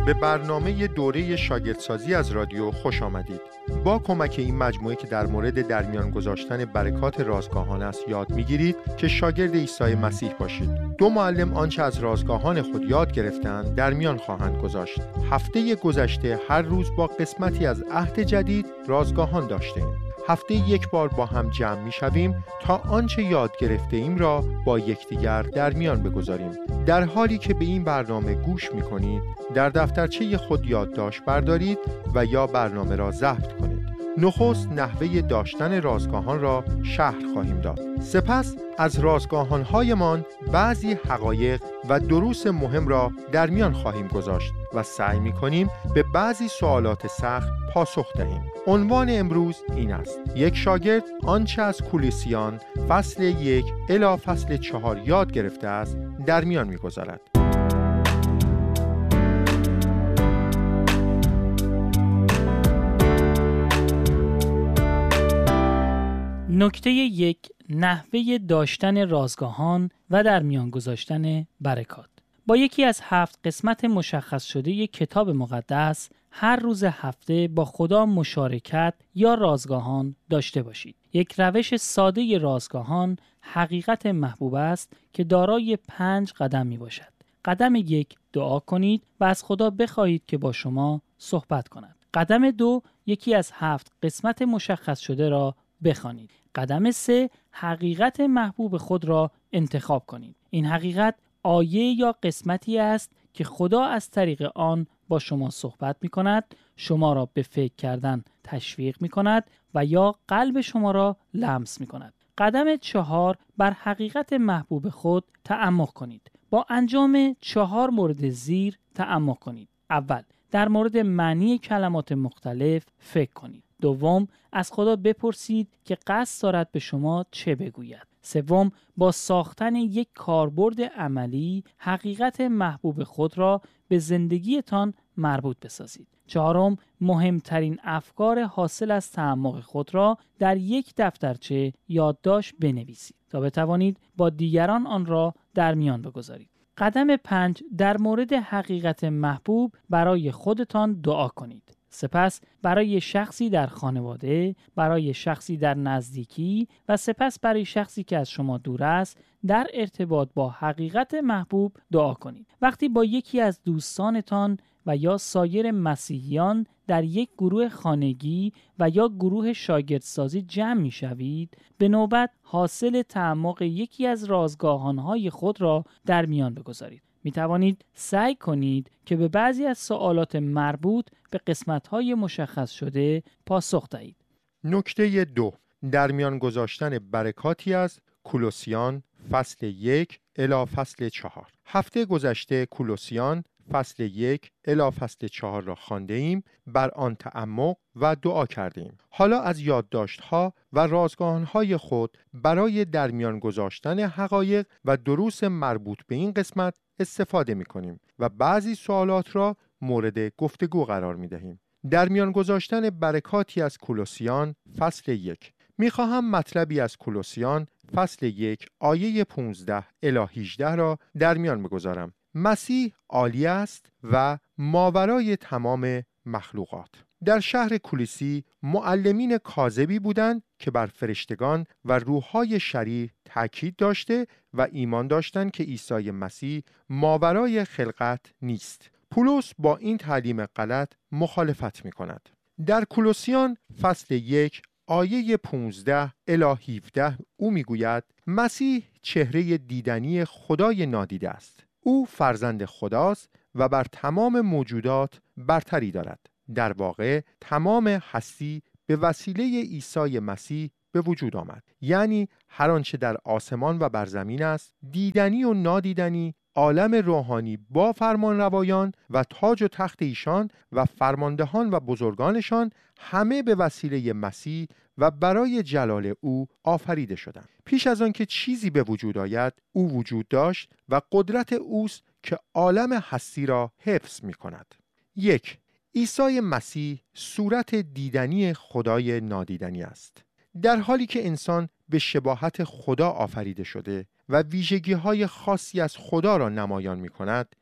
به برنامه دوره شاگردسازی از رادیو خوش آمدید. با کمک این مجموعه که در مورد در میان گذاشتن برکات رازگاهان است یاد می‌گیرید که شاگرد عیسی مسیح باشید. دو معلم آنچه از رازگاهان خود یاد گرفتند در میان خواهند گذاشت. هفته گذشته هر روز با قسمتی از عهد جدید رازگاهان داشتیم. هفته یک بار با هم جمع می‌شویم تا آنچه یاد گرفته ایم را با یکدیگر در میان بگذاریم. در حالی که به این برنامه گوش می‌کنید، در دفترچه خود یادداشت بردارید و یا برنامه را ضبط کنید. نخست نحوه داشتن رازگاهان را شرح خواهیم داد. سپس از رازگاهان‌هایمان بعضی حقایق و دروس مهم را در میان خواهیم گذاشت و سعی می‌کنیم به بعضی سوالات سخت پاسخ دهیم. عنوان امروز این است: یک شاگرد آنچه از کولوسیان فصل 1 الی فصل 4 یاد گرفته است در میان می‌گذارد. نکته 1: نحوه داشتن رازگاهان و در میان گذاشتن برکات. با یکی از 7 قسمت مشخص شده کتاب مقدس هر روز هفته با خدا مشارکت یا رازگاهان داشته باشید. یک روش ساده رازگاهان حقیقت محبوب است که دارای 5 قدم می باشد. قدم 1: دعا کنید و از خدا بخواهید که با شما صحبت کند. قدم 2: یکی از 7 قسمت مشخص شده را بخوانید. قدم 3: حقیقت محبوب خود را انتخاب کنید. این حقیقت آیه یا قسمتی است که خدا از طریق آن با شما صحبت می کند، شما را به فکر کردن تشویق می کند و یا قلب شما را لمس می کند. قدم 4: بر حقیقت محبوب خود تأمل کنید. با انجام 4 مورد زیر تأمل کنید. اول، در مورد معنی کلمات مختلف فکر کنید. دوم، از خدا بپرسید که قصد دارد به شما چه بگوید. سوم، با ساختن یک کاربرد عملی حقیقت محبوب خود را به زندگیتان مربوط بسازید. چهارم، مهمترین افکار حاصل از تعمق خود را در یک دفترچه یادداشت بنویسید تا بتوانید با دیگران آن را در میان بگذارید. قدم 5: در مورد حقیقت محبوب برای خودتان دعا کنید. سپس برای شخصی در خانواده، برای شخصی در نزدیکی و سپس برای شخصی که از شما دور است در ارتباط با حقیقت محبوب دعا کنید. وقتی با یکی از دوستانتان و یا سایر مسیحیان در یک گروه خانگی و یا گروه شاگردسازی جمع می شوید، به نوبت حاصل تعمق یکی از رازگاهانهای خود را در میان بگذارید. می توانید سعی کنید که به بعضی از سوالات مربوط به قسمت‌های مشخص شده پاسخ دهید. نکته 2: در میان گذاشتن برکاتی از کولوسیان فصل 1 الی فصل 4. هفته گذشته کولوسیان فصل 1 الی فصل 4 را خوانده ایم، بر آن تأمل و دعا کردیم. حالا از یادداشت‌ها و رازگاهان‌های خود برای در میان گذاشتن حقایق و دروس مربوط به این قسمت استفاده می‌کنیم و بعضی سوالات را مورد گفتگو قرار می‌دهیم. در میان گذاشتن برکاتی از کولوسیان فصل 1. می‌خواهم مطلبی از کولوسیان فصل 1 آیه 15 الی 18 را در میان بگذارم. مسیح عالی است و ماورای تمام مخلوقات. در شهر کولوسی معلمین کاذبی بودند که بر فرشتگان و روح‌های شریر تاکید داشته و ایمان داشتند که عیسی مسیح ماورای خلقت نیست. پولس با این تعلیم غلط مخالفت می‌کند. در کولوسیان فصل 1 آیه 15 الی 17 او میگوید: مسیح چهره دیدنی خدای نادیده است. او فرزند خداست و بر تمام موجودات برتری دارد. در واقع تمام هستی به وسیله عیسی مسیح به وجود آمد. یعنی هر آنچه در آسمان و بر زمین است، دیدنی و نادیدنی، عالم روحانی با فرمانروایان و تاج و تخت ایشان و فرماندهان و بزرگانشان، همه به وسیله مسیح و برای جلال او آفریده شدند. پیش از آن که چیزی به وجود آید، او وجود داشت و قدرت اوست که عالم هستی را حفظ می کند. 1. عیسی مسیح صورت دیدنی خدای نادیدنی است. در حالی که انسان به شباهت خدا آفریده شده و ویژگی‌های خاصی از خدا را نمایان می‌کند،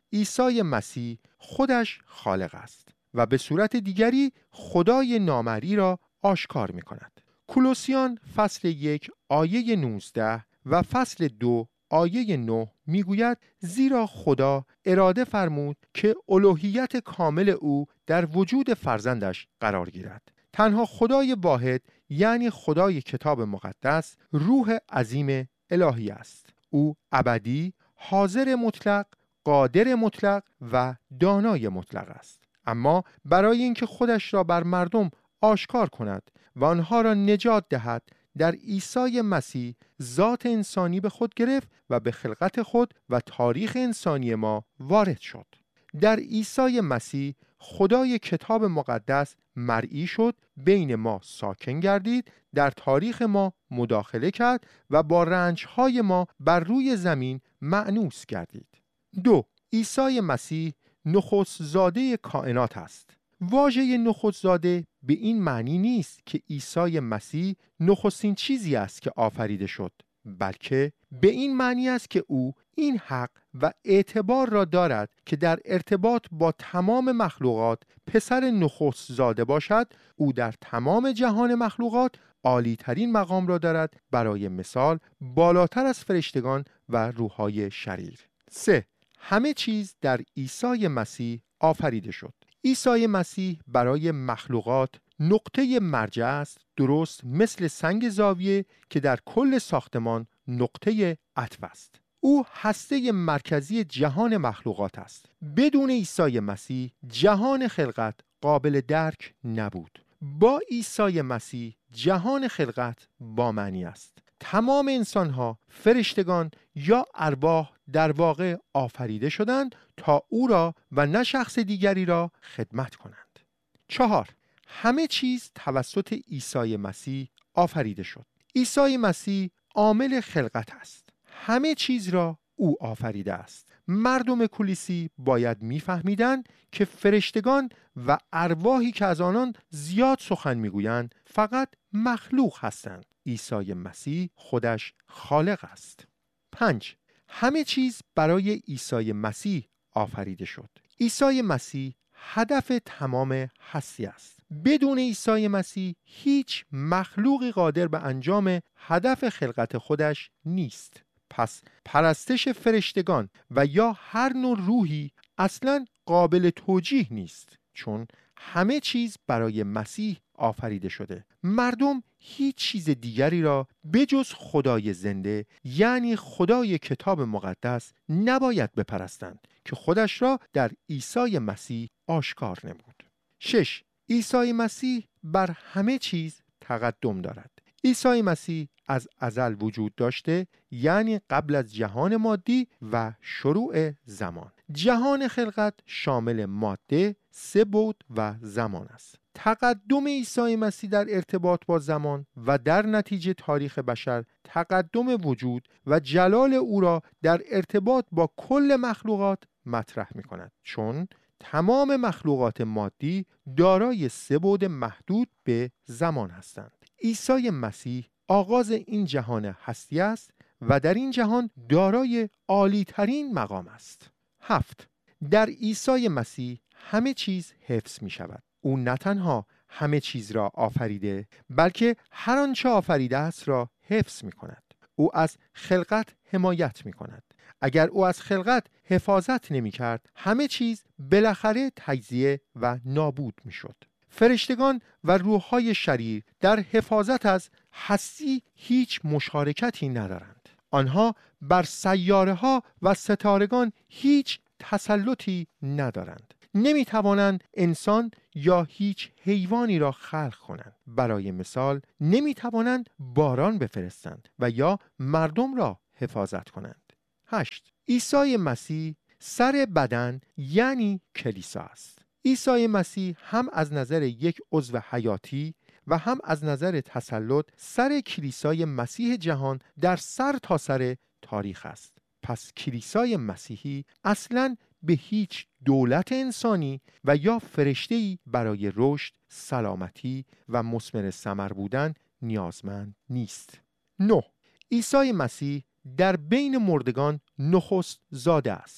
عیسی مسیح خودش خالق است و به صورت دیگری خدای نامری را آشکار می کند. کولوسیان فصل 1 آیه 19 و فصل 2 آیه 9 میگوید زیرا خدا اراده فرمود که الوهیت کامل او در وجود فرزندش قرار گیرد. تنها خدای واحد یعنی خدای کتاب مقدس روح عظیم الهی است. او ابدی، حاضر مطلق، قادر مطلق و دانای مطلق است. اما برای اینکه خودش را بر مردم آشکار کند و آنها را نجات دهد، در عیسی مسیح ذات انسانی به خود گرفت و به خلقت خود و تاریخ انسانی ما وارد شد. در عیسی مسیح خدای کتاب مقدس مرئی شد، بین ما ساکن گردید، در تاریخ ما مداخله کرد و با رنجهای ما بر روی زمین مأنوس گردید. 2. عیسی مسیح نخست زاده کائنات است. واژه نخست زاده به این معنی نیست که عیسی مسیح نخستین چیزی است که آفریده شد، بلکه به این معنی است که او این حق و اعتبار را دارد که در ارتباط با تمام مخلوقات پسر نخست زاده باشد. او در تمام جهان مخلوقات عالی ترین مقام را دارد، برای مثال بالاتر از فرشتگان و روح‌های شریر. 3. همه چیز در عیسی مسیح آفریده شد. عیسی مسیح برای مخلوقات نقطه مرجع است، درست مثل سنگ زاویه که در کل ساختمان نقطه عطف است. او هسته مرکزی جهان مخلوقات است. بدون عیسی مسیح جهان خلقت قابل درک نبود. با عیسی مسیح جهان خلقت با معنی است. تمام انسانها، فرشتگان یا ارواح در واقع آفریده شدند تا او را و نه شخص دیگری را خدمت کنند. 4. همه چیز توسط عیسی مسیح آفریده شد. عیسی مسیح عامل خلقت است. همه چیز را او آفریده است. مردم کلیسی باید می‌فهمیدند که فرشتگان و ارواحی که از آنان زیاد سخن می‌گویند فقط مخلوق هستند. عیسی مسیح خودش خالق است. 5. همه چیز برای عیسی مسیح آفریده شد. عیسی مسیح هدف تمام هستی است. بدون عیسی مسیح هیچ مخلوقی قادر به انجام هدف خلقت خودش نیست. پس پرستش فرشتگان و یا هر نوع روحی اصلاً قابل توجیه نیست، چون همه چیز برای مسیح آفریده شده. مردم هیچ چیز دیگری را بجز خدای زنده یعنی خدای کتاب مقدس نباید بپرستند که خودش را در عیسی مسیح آشکار نمود. 6. عیسی مسیح بر همه چیز تقدم دارد. عیسی مسیح از ازل وجود داشته، یعنی قبل از جهان مادی و شروع زمان. جهان خلقت شامل ماده، سه بعد و زمان است. تقدم عیسی مسیح در ارتباط با زمان و در نتیجه تاریخ بشر تقدم وجود و جلال او را در ارتباط با کل مخلوقات مطرح می کند، چون تمام مخلوقات مادی دارای سه بعد محدود به زمان هستند. عیسی مسیح آغاز این جهان هستی است و در این جهان دارای عالی ترین مقام است. 7. در عیسی مسیح همه چیز حفظ می شود. او نه تنها همه چیز را آفریده، بلکه هر آنچه آفریده است را حفظ می کند. او از خلقت حمایت می کند. اگر او از خلقت حفاظت نمی کرد، همه چیز بالاخره تجزیه و نابود می شد. فرشتگان و روح‌های شریر در حفاظت از هستی هیچ مشارکتی ندارند. آنها بر سیاره‌ها و ستارگان هیچ تسلطی ندارند. نمی توانند انسان یا هیچ حیوانی را خلق کنند. برای مثال نمی توانند باران بفرستند و یا مردم را حفاظت کنند. 8. عیسی مسیح سر بدن یعنی کلیسا است. عیسی مسیح هم از نظر یک عضو حیاتی و هم از نظر تسلط سر کلیسای مسیح جهان در سر تا سر تاریخ است. پس کلیسای مسیحی اصلاً به هیچ دولت انسانی و یا فرشته‌ای برای رشد، سلامتی و مثمر ثمر بودن نیازمند نیست. 9. عیسی مسیح در بین مردگان نخست زاده است.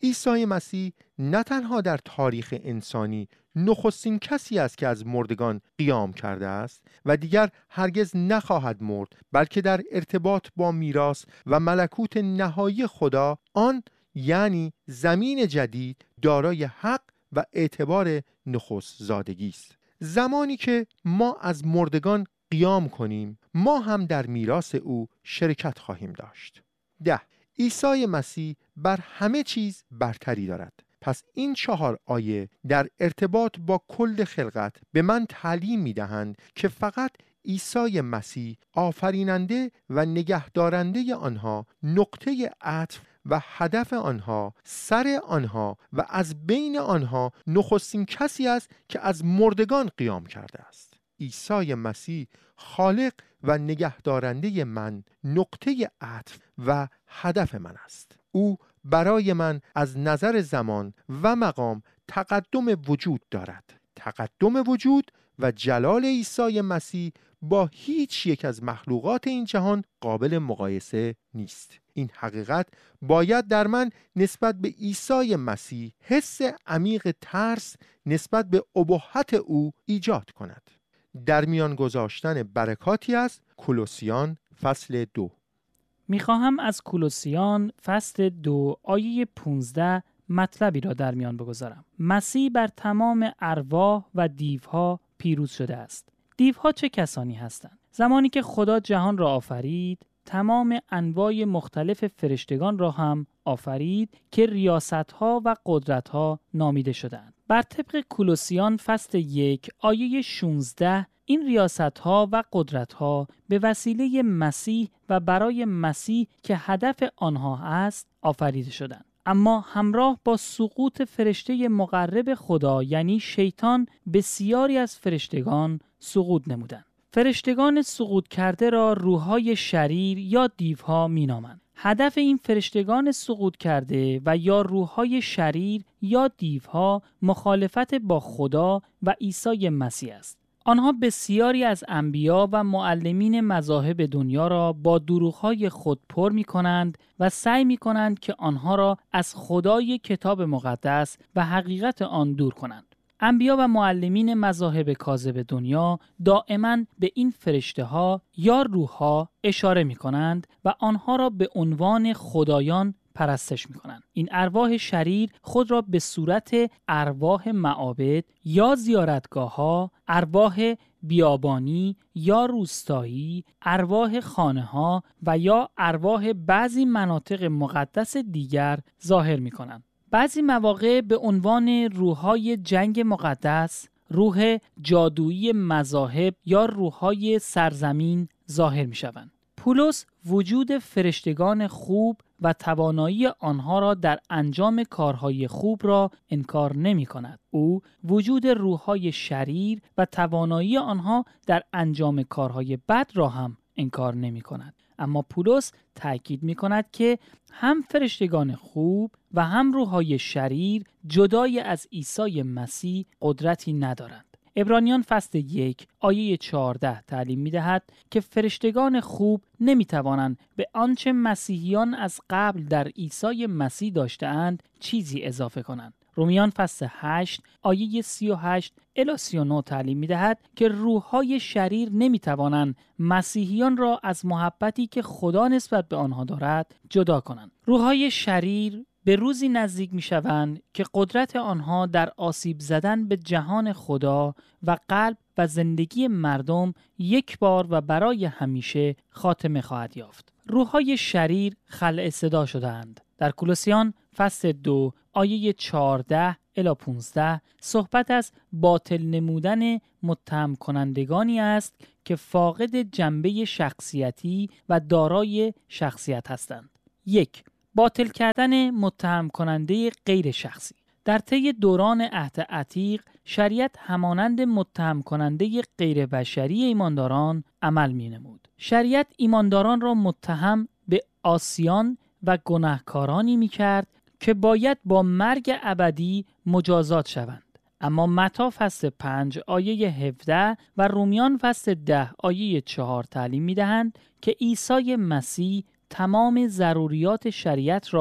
عیسی مسیح نه تنها در تاریخ انسانی نخستین کسی است که از مردگان قیام کرده است و دیگر هرگز نخواهد مرد، بلکه در ارتباط با میراث و ملکوت نهایی خدا، آن یعنی زمین جدید، دارای حق و اعتبار نخست زادگی است. زمانی که ما از مردگان قیام کنیم، ما هم در میراث او شرکت خواهیم داشت. 10. عیسی مسیح بر همه چیز برتری دارد. پس این 4 آیه در ارتباط با کل خلقت به من تعلیم می‌دهند که فقط عیسی مسیح آفریننده و نگهدارنده آنها، نقطه عطف و هدف آنها، سر آنها و از بین آنها نخستین کسی است که از مردگان قیام کرده است. عیسی مسیح خالق و نگهدارنده من، نقطه عطف و هدف من است. او برای من از نظر زمان و مقام تقدم وجود دارد. تقدم وجود و جلال عیسی مسیح با هیچ یک از مخلوقات این جهان قابل مقایسه نیست. این حقیقت باید در من نسبت به عیسی مسیح حس عمیق ترس نسبت به ابهت او ایجاد کند. در میان گذاشتن برکاتی است. کولوسیان فصل 2. میخواهم از کولوسیان فصل 2 آیه 15 مطلبی را در میان بگذارم. مسیح بر تمام ارواح و دیوها پیروز شده است. دیوها چه کسانی هستند؟ زمانی که خدا جهان را آفرید، تمام انواع مختلف فرشتگان را هم آفرید که ریاست‌ها و قدرت‌ها نامیده شدند. بر طبق کولوسیان فصل 1 آیه 16 این ریاست‌ها و قدرت‌ها به وسیله مسیح و برای مسیح که هدف آنها است آفریده شدند. اما همراه با سقوط فرشته مقرب خدا یعنی شیطان، بسیاری از فرشتگان سقوط نمودند. فرشتگان سقوط کرده را روح‌های شریر یا دیوها می‌نامند. هدف این فرشتگان سقوط کرده و یا روح‌های شریر یا دیوها مخالفت با خدا و عیسی مسیح است. آنها بسیاری از انبیا و معلمین مذاهب دنیا را با دروغ‌های خود پر می‌کنند و سعی می‌کنند که آنها را از خدای کتاب مقدس و حقیقت آن دور کنند. انبیا و معلمین مذاهب کاذب دنیا دائما به این فرشته‌ها یا روح‌ها اشاره می‌کنند و آنها را به عنوان خدایان پرستش می‌کنند. این ارواح شریر خود را به صورت ارواح معابد یا زیارتگاه‌ها، ارواح بیابانی یا روستایی، ارواح خانه‌ها و یا ارواح بعضی مناطق مقدس دیگر ظاهر می‌کنند. بعضی مواقع به عنوان روح‌های جنگ مقدس، روح جادویی مذاهب یا روح‌های سرزمین ظاهر می‌شوند. پولس وجود فرشتگان خوب و توانایی آنها را در انجام کارهای خوب را انکار نمی کند. او وجود روح‌های شریر و توانایی آنها در انجام کارهای بد را هم انکار نمی کند. اما پولس تأکید می کند که هم فرشتگان خوب و هم روح‌های شریر جدای از عیسی مسیح قدرتی ندارند. عبرانیان فصل 1 آیه 14 تعلیم می دهد که فرشتگان خوب نمی توانند به آنچه مسیحیان از قبل در عیسی مسیح داشته‌اند چیزی اضافه کنند. رومیان فصل 8 آیه 38 الی 39 تعلیم می دهد که روح‌های شریر نمی توانند مسیحیان را از محبتی که خدا نسبت به آنها دارد جدا کنند. روح‌های شریر به روزی نزدیک می شوند که قدرت آنها در آسیب زدن به جهان خدا و قلب و زندگی مردم یک بار و برای همیشه خاتمه خواهد یافت. روح‌های شریر خلع صدا شدند. در کولوسیان فصل 2 آیه 14 الی 15 صحبت از باطل نمودن متهم کنندگانی است که فاقد جنبه شخصیتی و دارای شخصیت هستند. 1. باطل کردن متهم کننده غیر شخصی. در طی دوران عهد عتیق شریعت همانند متهم کننده غیر بشری ایمانداران عمل می نمود. شریعت ایمانداران را متهم به عاصیان و گناهکارانی می کرد که باید با مرگ ابدی مجازات شوند. اما متی فصل 5 آیه 17 و رومیان فصل 10 آیه 4 تعلیم می دهند که عیسی مسیح تمام ضروریات شریعت را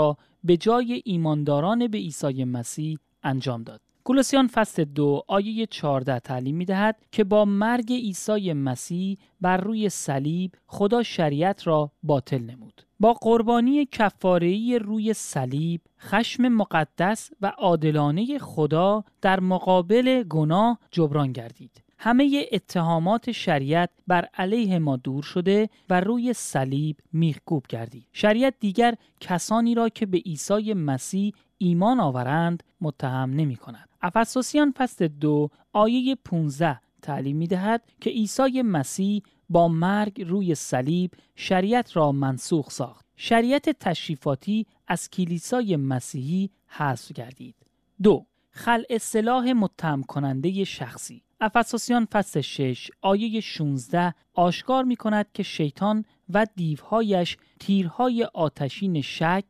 به جای ایمانداران به عیسی مسیح انجام داد. کولوسیان فصل 2 آیه 14 تعلیم می‌دهد که با مرگ عیسی مسیح بر روی صلیب خدا شریعت را باطل نمود. با قربانی کفاره‌ای روی صلیب خشم مقدس و عادلانه خدا در مقابل گناه جبران گردید. همه اتهامات شریعت بر علیه ما دور شده و روی صلیب میخکوب گردید. شریعت دیگر کسانی را که به عیسی مسیح ایمان آورند متهم نمی کند. افسوسیان فصل 2 آیه 15 تعلیم می دهد که عیسی مسیح با مرگ روی صلیب شریعت را منسوخ ساخت. شریعت تشریفاتی از کلیسای مسیحی حذف گردید. 2. خلع سلاح متهم کننده شخصی. افسوسیان فصل 6 آیه 16 آشکار می کند که شیطان و دیوهایش تیرهای آتشین شک،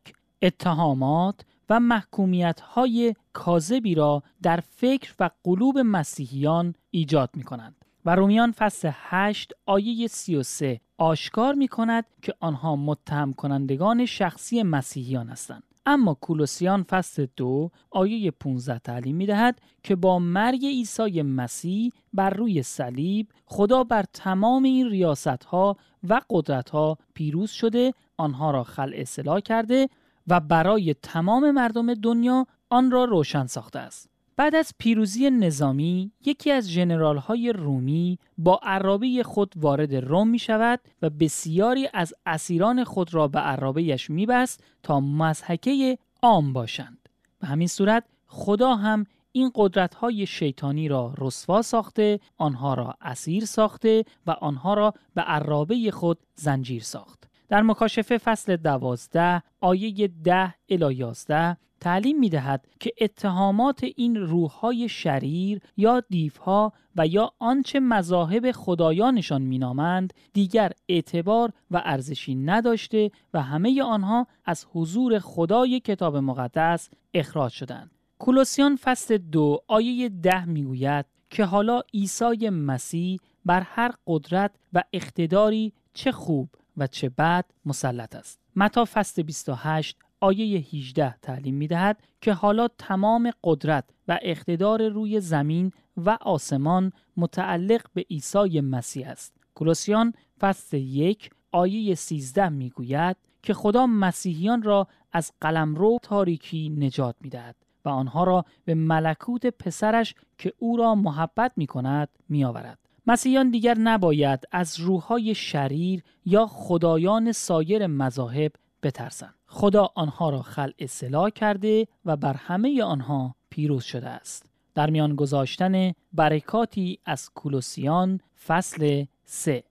اتهامات و محکومیت‌های کاذبی را در فکر و قلوب مسیحیان ایجاد می‌کنند. و رومیان فصل 8 آیه 33 آشکار می‌کند که آنها متهم کنندگان شخصی مسیحیان هستند. اما کولوسیان فصل 2 آیه 15 تعلیم می‌دهد که با مرگ عیسی مسیح بر روی صلیب خدا بر تمام این ریاست‌ها و قدرت‌ها پیروز شده، آنها را خلع سلاح کرده و برای تمام مردم دنیا آن را روشن ساخته است. بعد از پیروزی نظامی، یکی از ژنرال‌های رومی با عرابه خود وارد روم می شود و بسیاری از اسیران خود را به عرابه‌اش می بست تا مضحکه عام باشند. به همین صورت خدا هم این قدرت‌های شیطانی را رسوا ساخته، آنها را اسیر ساخته و آنها را به عرابه خود زنجیر ساخت. در مکاشفه فصل 12 آیه 10 الی 11 تعلیم می دهد که اتهامات این روح‌های شریر یا دیوها و یا آنچه مذاهب خدایانشان می نامند دیگر اعتبار و ارزشی نداشته و همه آنها از حضور خدای کتاب مقدس اخراج شدند. کولوسیان فصل 2 آیه 10 می گوید که حالا عیسی مسیح بر هر قدرت و اقتداری چه خوب و چه بد مسلط است. متی فصل 28 آیه 18 تعلیم می دهد که حالا تمام قدرت و اقتدار روی زمین و آسمان متعلق به عیسی مسیح است. کولوسیان فصل 1 آیه 13 می گوید که خدا مسیحیان را از قلمرو تاریکی نجات می دهد و آنها را به ملکوت پسرش که او را محبت می کند می آورد. مسیحیان دیگر نباید از روح‌های شریر یا خدایان سایر مذاهب بترسند. خدا آنها را خلع سلاح کرده و بر همه آنها پیروز شده است. در میان گذاشتن برکاتی از کولوسیان فصل 3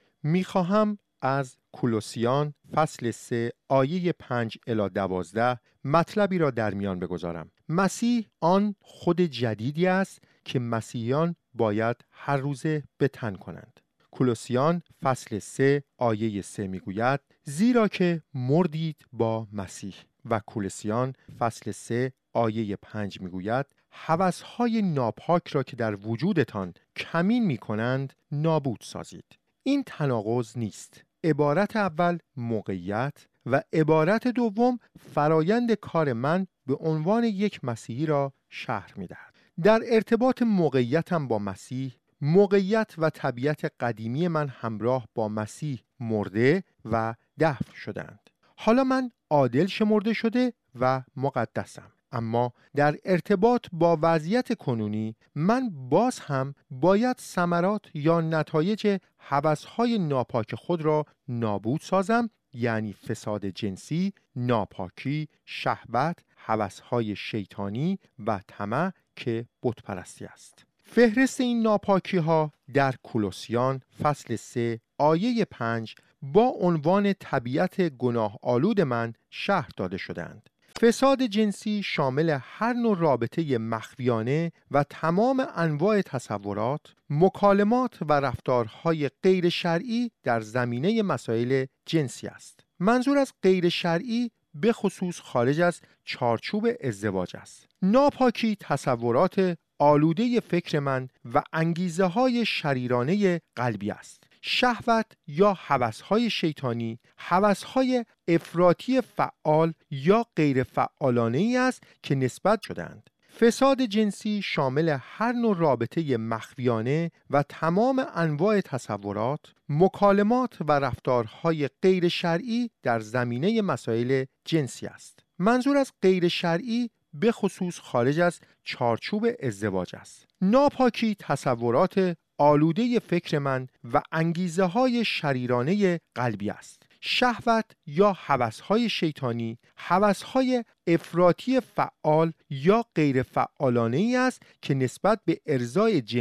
میخواهم از کولوسیان فصل 3 آیه 5 الی 12 مطلبی را در میان بگذارم. مسیح آن خود جدیدی است که مسیحیان باید هر روزه به تن کنند. کولوسیان فصل 3 آیه 3 میگوید زیرا که مردید با مسیح. و کولوسیان فصل 3 آیه 5 میگوید هوس‌های ناپاک را که در وجودتان کمین میکنند نابود سازید. این تناقض نیست. عبارت اول موقعیت و عبارت دوم فرایند کار من به عنوان یک مسیحی را شرح میدهد. در ارتباط موقعیتم با مسیح، موقعیت و طبیعت قدیمی من همراه با مسیح مرده و دفن شدند. حالا من عادل شمرده شده و مقدسم. اما در ارتباط با وضعیت کنونی من باز هم باید ثمرات یا نتایج هوس‌های ناپاک خود را نابود سازم، یعنی فساد جنسی، ناپاکی، شهوت، هوس‌های شیطانی و طمع که بت‌پرستی است. فهرست این ناپاکی ها در کولوسیان فصل 3 آیه 5 با عنوان طبیعت گناه آلود من شرح داده شدند. فساد جنسی شامل هر نوع رابطه مخفیانه و تمام انواع تصورات، مکالمات و رفتارهای غیر شرعی در زمینه مسائل جنسی است. منظور از غیر شرعی به خصوص خارج از چارچوب ازدواج است. ناپاکی تصورات آلوده فکر من و انگیزه های شریرانه قلبی است. شهوت یا هوس‌های شیطانی هوس‌های افراطی فعال یا غیر فعالانه‌ای است که نسبت شدند. فساد جنسی شامل هر نوع رابطه مخفیانه و تمام انواع تصورات، مکالمات و رفتارهای غیر شرعی در زمینه مسائل جنسی است. منظور از غیر شرعی به خصوص خارج از چارچوب ازدواج است. ناپاکی تصورات آلوده فکر من و انگیزه های شریرانه قلبی است. شهوت یا هوس‌های شیطانی هوس‌های افراطی فعال یا غیر فعالانه‌ای است که نسبت به ارضای